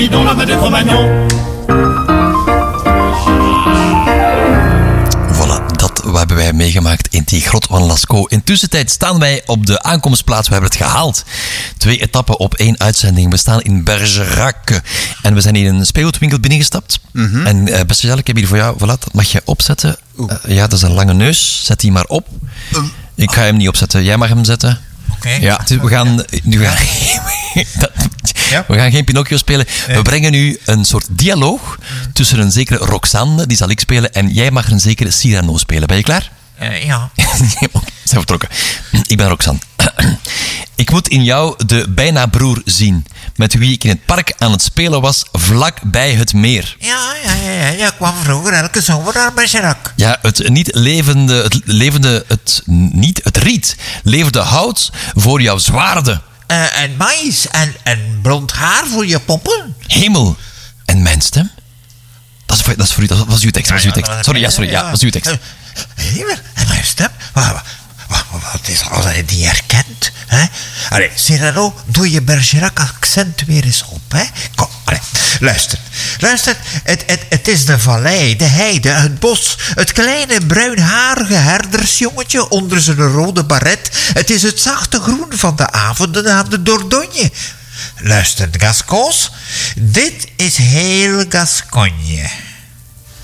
Dans la main de Cro-Magnon. Voilà, dat hebben wij meegemaakt in die grot van Lascaux. Intussen staan wij op de aankomstplaats. We hebben het gehaald. 2 etappen op 1 uitzending. We staan in Bergerac. En we zijn hier in een speelgoedwinkel binnengestapt. Mm-hmm. En beste Jelle, ik heb hier voor jou... Voilà, dat mag je opzetten. Ja, dat is een lange neus. Zet die maar op. Ik ga hem niet opzetten. Jij mag hem zetten. Okay. Ja, we gaan geen Pinocchio spelen. Nee. We brengen nu een soort dialoog tussen een zekere Roxanne, die zal ik spelen, en jij mag een zekere Cyrano spelen. Ben je klaar? Ja. Zijn vertrokken. Ik ben Roxanne. Ik moet in jou de bijna broer zien, met wie ik in het park aan het spelen was, vlak bij het meer. Ja, kwam vroeger elke zomer naar Bergerac. Ja, het riet levende hout voor jouw zwaarden. En maïs en blond haar voor je poppen. Hemel. En mijn stem? Dat is voor u, dat was uw tekst. Sorry, dat was uw tekst. Hemel, en mijn stem? Wat is als hij die herkent? Hè? Allee, Cyrano, doe je Bergerac accent weer eens op. Hè? Kom, luister. Het is de vallei, de heide, het bos. Het kleine bruinharige herdersjongetje onder zijn rode baret. Het is het zachte groen van de avonden aan de Dordogne. Luister, Gascons. Dit is heel Gascogne.